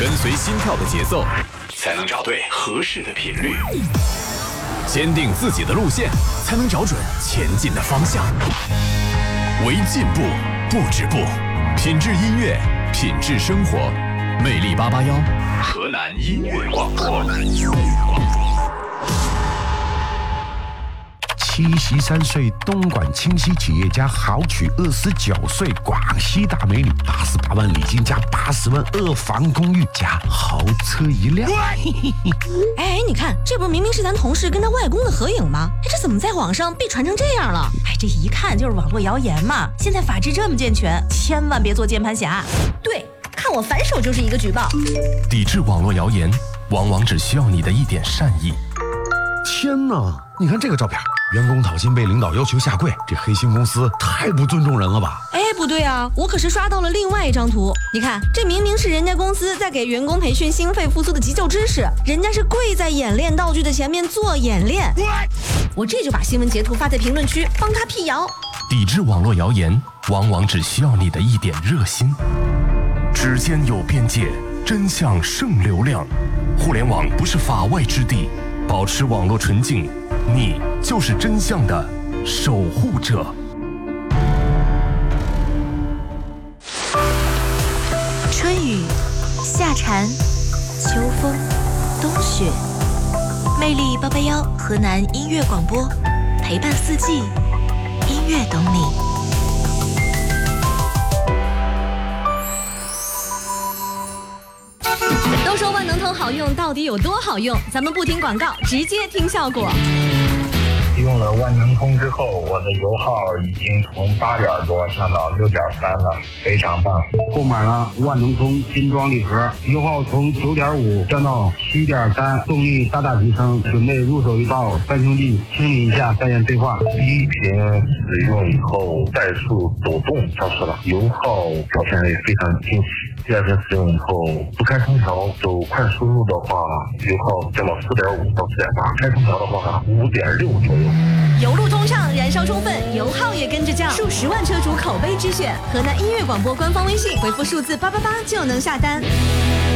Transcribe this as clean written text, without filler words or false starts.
跟随心跳的节奏，才能找对合适的频率。坚定自己的路线，才能找准前进的方向。为进步不止步，品质音乐，品质生活。魅力881，河南音乐广播。 73岁东莞清溪企业家豪娶29岁广西大美女，88万礼金加80万2房公寓加豪车一辆。 哎，你看，这不明明是咱同事跟他外公的合影吗？哎，这怎么在网上被传成这样了？哎，这一看就是网络谣言嘛。现在法制这么健全，千万别做键盘侠。对，看我反手就是一个举报。 抵制网络谣言，往往只需要你的一点善意。 天哪，你看这个照片，员工讨薪被领导要求下跪，这黑心公司太不尊重人了吧？ 哎，不对啊，我可是刷到了另外一张图。你看，这明明是人家公司在给员工培训心肺复苏的急救知识，人家是跪在演练道具的前面做演练。我这就把新闻截图发在评论区，帮他辟谣。 抵制网络谣言，往往只需要你的一点热心。指尖有边界，真相胜流量。互联网不是法外之地，保持网络纯净，你就是真相的守护者。 春雨、夏蝉、秋风、冬雪，魅力881河南音乐广播，陪伴四季，音乐懂你。 都说万能通好用，到底有多好用？咱们不听广告，直接听效果。 用了万能通之后，我的油耗已经从8点多降到6.3了，非常棒。购买了万能通精装礼盒，油耗从9.5降到7.3，动力大大提升。准备入手一套三兄弟清理一下三元催化。第一瓶使用以后，怠速抖动消失了，油耗表现也非常惊喜。第二瓶使用以后，不开空调走快速路的话，油耗降到4.5到4.8，开空调的话5.6左右。 油路通畅，燃烧充分，油耗也跟着降，数10万车主口碑之选。河南音乐广播官方微信回复数字888就能下单。